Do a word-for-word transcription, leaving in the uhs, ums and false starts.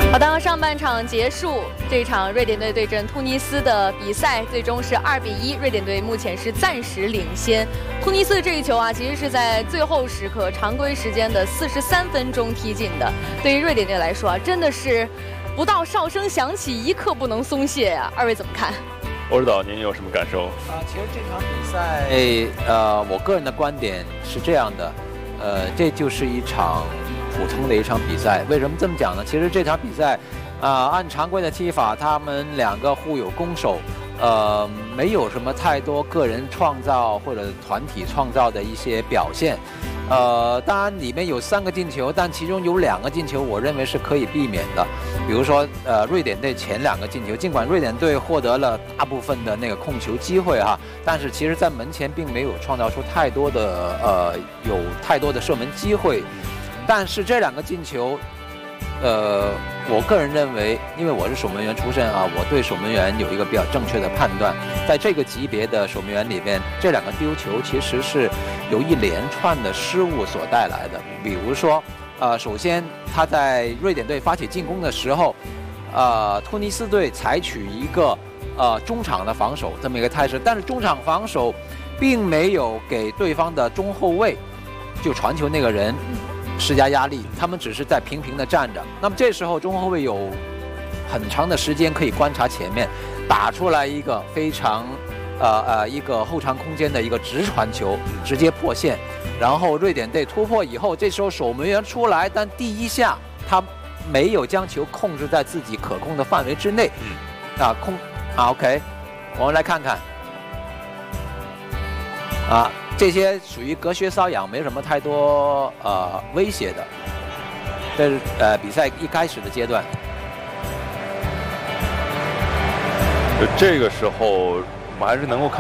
好的，上半场结束，这场瑞典队对阵突尼斯的比赛最终是二比一，瑞典队目前是暂时领先。突尼斯的这一球啊，其实是在最后时刻常规时间的四十三分钟踢进的。对于瑞典队来说啊，真的是不到哨声响起，一刻不能松懈呀、啊。二位怎么看？ 欧指导，您有什么感受？ 啊，其实这场比赛，呃，我个人的观点是这样的，呃，这就是一场普通的一场比赛。为什么这么讲呢？其实这场比赛，啊、呃，按常规的踢法，他们两个互有攻守，呃，没有什么太多个人创造或者团体创造的一些表现。呃，当然里面有三个进球，但其中有两个进球，我认为是可以避免的。比如说，呃，瑞典队前两个进球，尽管瑞典队获得了大部分的那个控球机会哈，但是其实在门前并没有创造出太多的呃有太多的射门机会。但是这两个进球，呃，我个人认为，因为我是守门员出身啊，我对守门员有一个比较正确的判断。在这个级别的守门员里面，这两个丢球其实是由一连串的失误所带来的。比如说，呃，首先他在瑞典队发起进攻的时候，呃，突尼斯队采取一个呃中场的防守这么一个态势，但是中场防守并没有给对方的中后卫就传球那个人施加压力，他们只是在平平的站着。那么这时候中后卫有很长的时间可以观察前面，打出来一个非常呃呃一个后场空间的一个直传球，直接破线。然后瑞典队突破以后，这时候守门员出来，但第一下他没有将球控制在自己可控的范围之内。嗯、啊控啊 OK， 我们来看看啊。这些属于隔靴搔痒，没什么太多呃威胁的。这是呃比赛一开始的阶段。 这个时候我们还是能够看